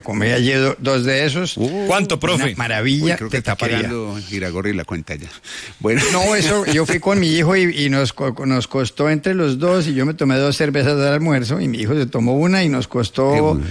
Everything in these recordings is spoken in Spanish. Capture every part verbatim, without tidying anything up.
Comí ayer do, dos de esos. Uh, ¿Cuánto, profe? Una maravilla. Uy, creo que está pagando Iragorri la cuenta ya. Bueno. No, eso, yo fui con mi hijo y, y nos, nos costó entre los dos, y yo me tomé dos cervezas del almuerzo, y mi hijo se tomó una y nos costó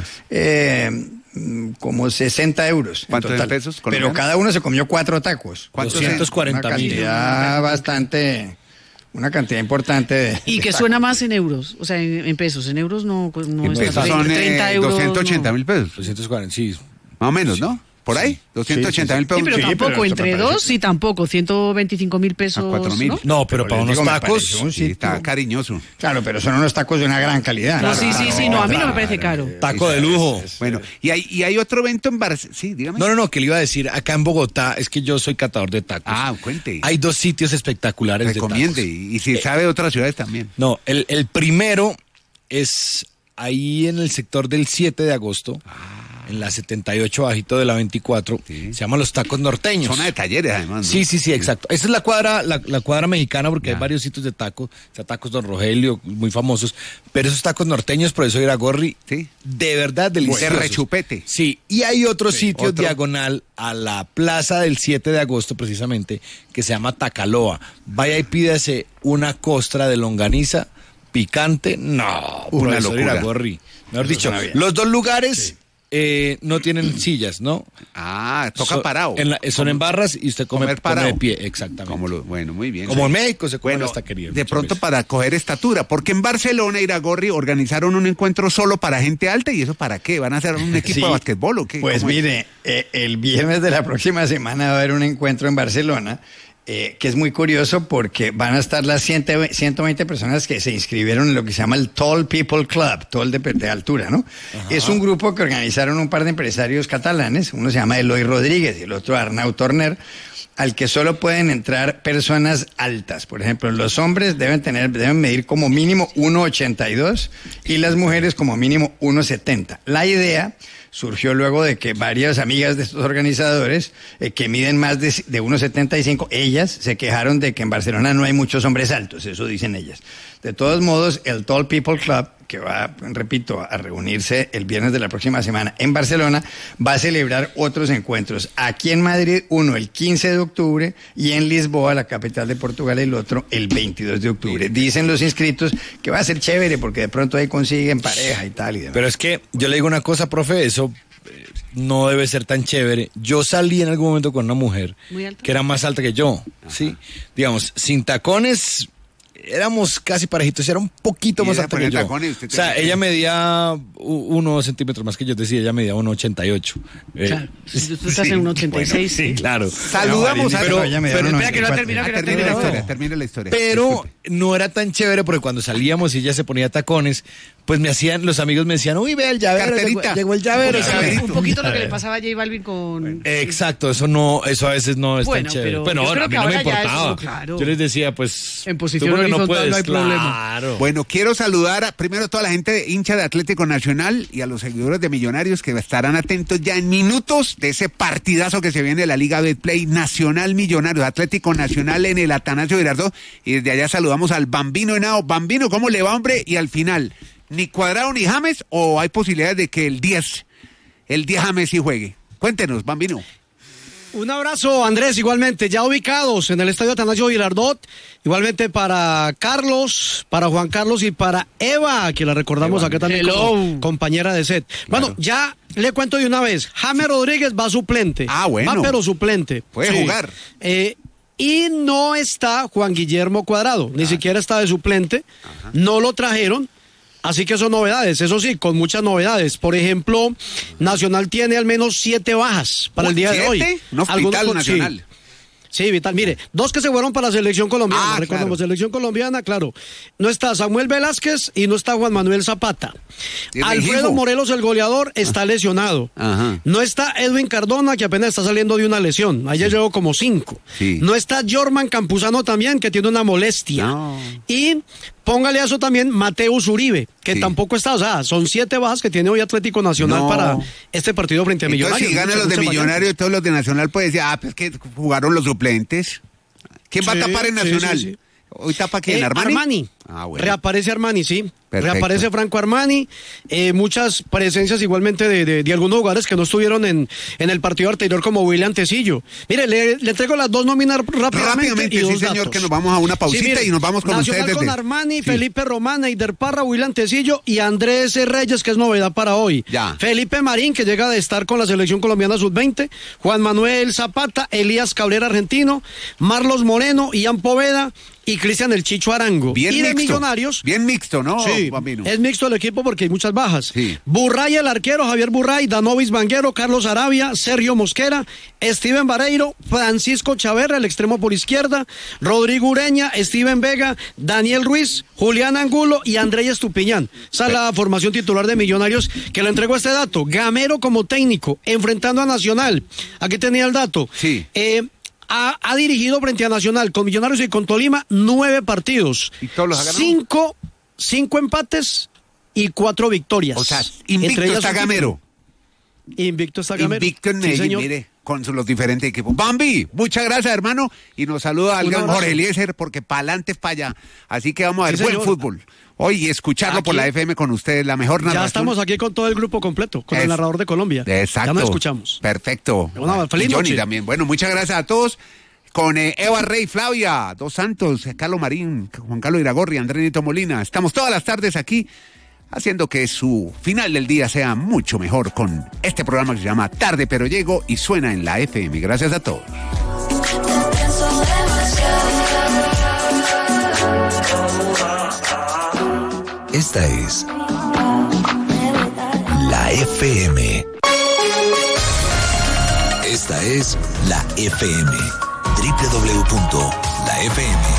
eh, como sesenta euros. ¿Cuántos pesos? Pero cada uno se comió cuatro tacos. doscientos cuarenta mil. Una cantidad bastante... Una cantidad importante de... Y de que tacos. Suena más en euros, o sea, en, en pesos. En euros no, no En es pesos tan- son treinta eh, euros. doscientos ochenta mil pesos. doscientos cuarenta, sí. Más o menos, ¿no? ¿Por ahí? doscientos ochenta mil Sí, pesos. pero Sí, tampoco, pero esto entre me parece- dos, sí, tampoco. ciento veinticinco mil pesos. A cuatro mil. ¿no? No, pero Pero para les unos digo, me tacos... pareció un Sí, sitio- está cariñoso. Claro, pero son unos tacos de una gran calidad. No, sí, sí, sí, no, a mí no me parece caro. Taco de lujo. Bueno, y hay, y hay otro evento en Barcelona. Sí, dígame. No, no, no, que le iba a decir, acá en Bogotá, es que yo soy catador de tacos. Ah, cuente. Hay dos sitios espectaculares Recomiende. de tacos. Y, y si Eh, sabe de otras ciudades también. No, el, el primero es ahí en el sector del siete de agosto, en la setenta y ocho bajito de la veinticuatro, Sí. se llaman Los Tacos Norteños. Zona de talleres, además, ¿no? Sí, sí, sí, exacto. Esa es la cuadra, la, la cuadra mexicana, porque Ya. hay varios sitios de tacos, o sea, tacos Don Rogelio, muy famosos, pero esos tacos norteños, profesor Iragorri, Sí. de verdad deliciosos. De rechupete. Sí, y hay otro Sí, sitio otro. diagonal a la plaza del siete de agosto, precisamente, que se llama Tacaloa. Vaya y pídase una costra de longaniza picante. No, Una profesor locura. Iragorri. Mejor Eso dicho, suena bien. los dos lugares eh, no tienen sillas, ¿no? Ah, toca So- parado. en la- son en barras y usted come, Comer come parado. de pie, exactamente. Como lo, bueno, muy bien. Como en México se come Bueno, hasta querido. de pronto para coger estatura, porque en Barcelona, Iragorri, organizaron un encuentro solo para gente alta, ¿y eso para qué? ¿Van a hacer un equipo Sí. de basquetbol o qué? Pues ¿Cómo es? mire, eh, el viernes de la próxima semana va a haber un encuentro en Barcelona, eh, que es muy curioso porque van a estar las ciento veinte personas que se inscribieron en lo que se llama el Tall People Club, tall de, de altura, ¿no? Es un grupo que organizaron un par de empresarios catalanes, uno se llama Eloy Rodríguez y el otro Arnau Torner, al que solo pueden entrar personas altas. Por ejemplo, los hombres deben tener, deben medir como mínimo uno ochenta y dos y las mujeres como mínimo uno setenta. La idea surgió luego de que varias amigas de estos organizadores, eh, que miden más de, de uno setenta y cinco, ellas se quejaron de que en Barcelona no hay muchos hombres altos, eso dicen ellas. De todos modos, el Tall People Club, que va, repito, a reunirse el viernes de la próxima semana en Barcelona, va a celebrar otros encuentros. Aquí en Madrid, uno el quince de octubre, y en Lisboa, la capital de Portugal, el otro el veintidós de octubre. Dicen los inscritos que va a ser chévere porque de pronto ahí consiguen pareja y tal y demás. Pero es que yo le digo una cosa, profe, eso eh, no debe ser tan chévere. Yo salí en algún momento con una mujer Muy alta. que era más alta que yo, ¿sí? Digamos, sin tacones éramos casi parejitos, era un poquito Y más ella alta ponía que yo. tacones y usted O sea, tenía- ella medía u- uno o dos centímetros más que yo, decía, ella medía uno ochenta y ocho. Eh, Claro, si tú estás en un ochenta y seis. sí, claro. Saludamos a... Pero, ella me pero dio espera que no ha noventa y cuatro. terminado, Ah, que no ha termine la terminado. historia, termine la historia. Pero Disculpe. no era tan chévere porque cuando salíamos y ella se ponía tacones, pues me hacían, los amigos me decían, uy, vea el llavero, llegó, Carterita. llegó el llavero. Un ¿sabes? llaverito. Un poquito lo que le pasaba a J Balvin con... Exacto, eso no, eso a veces no es Bueno, tan chévere. pero Bueno, yo ahora, creo a mí que no me ahora ya importaba. eso, claro. Yo les decía, pues, En posición tú porque no horizontal puedes, no hay problema. claro. Bueno, quiero saludar a, primero a toda la gente hincha de Atlético Nacional y a los seguidores de Millonarios que estarán atentos ya en minutos de ese partidazo que se viene de la Liga Betplay Nacional Millonarios, Atlético Nacional en el Atanasio Girardot. Y desde allá saludamos al Bambino Henao. Bambino, ¿cómo le va, hombre? Y al final, ¿ni Cuadrado ni James o hay posibilidades de que el diez, el diez James sí juegue? Cuéntenos, Bambino. Un abrazo, Andrés, igualmente, ya ubicados en el Estadio Atanasio Girardot, igualmente para Carlos, para Juan Carlos y para Eva, que la recordamos Eva. acá también Hello. como compañera de set. Bueno, ya le cuento de una vez, James Rodríguez va suplente. Ah, bueno. Va pero suplente. Puede jugar. Eh, y no está Juan Guillermo Cuadrado, ni siquiera está de suplente, no lo trajeron. Así que son novedades, eso sí, con muchas novedades. Por ejemplo, Nacional tiene al menos siete bajas para el día de hoy. ¿Siete? Un hospital Algunos con- sí. nacional. Sí, Vital. Mire, dos que se fueron para la selección colombiana. Ah, Recordemos, claro. selección colombiana, claro. No está Samuel Velázquez y no está Juan Manuel Zapata. ¿Y Alfredo Rengifo? Morelos, el goleador, está lesionado. Ajá. No está Edwin Cardona, que apenas está saliendo de una lesión. Ayer llegó como cinco. Sí. No está Jorman Campuzano también, que tiene una molestia. No. Y póngale a eso también Mateus Uribe, que Sí. tampoco está. O sea, son siete bajas que tiene hoy Atlético Nacional No. para este partido frente a Entonces, Millonarios. si ganan Muchas, los de muchas Millonarios y todos los de Nacional, pues decir, ah, pues que jugaron los suplentes. ¿Quién va a Sí, tapar en sí, Nacional? sí, sí. ¿Hoy tapa quién? Eh, ¿Armani? Armani. Ah, bueno. Reaparece Armani, sí. Perfecto. Reaparece Franco Armani. Eh, muchas presencias igualmente de, de, de algunos jugadores que no estuvieron en, en el partido anterior, como William Tecillo. Mire, le, le traigo las dos nóminas rápidamente. Rápidamente, y dos sí, señor, datos. que nos vamos a una pausita Sí, mire, y nos vamos con Nacional ustedes con desde... Armani, Sí. Felipe Román, Eider Parra, William Tecillo y Andrés Reyes, que es novedad para hoy. Ya. Felipe Marín, que llega de estar con la selección colombiana sub veinte. Juan Manuel Zapata, Elías Cabrera, argentino. Marlos Moreno, Ian Poveda y Cristian El Chicho Arango. Bien y de mixto. Millonarios. Bien mixto, ¿no, Sí, Bambino? es mixto el equipo porque hay muchas bajas. Sí. Burray, el arquero, Javier Burray, Danovis Banguero, Carlos Arabia, Sergio Mosquera, Steven Vareiro, Francisco Chaverra, el extremo por izquierda, Rodrigo Ureña, Steven Vega, Daniel Ruiz, Julián Angulo y Andrés Estupiñán. Esa es la formación titular de Millonarios, que le entrego este dato. Gamero como técnico, enfrentando a Nacional. Aquí tenía el dato. Sí. Eh, Ha, ha dirigido frente a Nacional con Millonarios y con Tolima nueve partidos. ¿Y todos los ha ganado? Cinco, cinco empates y cuatro victorias. O sea, invicto ellas está un Gamero. título. Invicto está Gamero. Invicto en Sí, Medellín, señor. mire, con su- los diferentes equipos. Bambi, muchas gracias, hermano. Y nos saluda al Un gran abrazo. Jorge Eliezer, porque para adelante es para allá. Así que vamos a ver Sí, buen señor. fútbol. Hoy y escucharlo por Aquí- la F M con ustedes, la mejor narración. Ya estamos aquí con todo el grupo completo, con Es- el narrador de Colombia. Exacto. Ya nos escuchamos. Perfecto. Bueno, feliz Y Johnny noche. también. Bueno, muchas gracias a todos. Con eh, Eva Rey, Flavia, Dos Santos, Carlos Marín, Juan Carlos Iragorri, Andrés Nito Molina. Estamos todas las tardes aquí haciendo que su final del día sea mucho mejor con este programa que se llama Tarde Pero Llego y suena en la F M. Gracias a todos. Esta es la F M. Esta es la F M. doble u doble u doble u punto la f m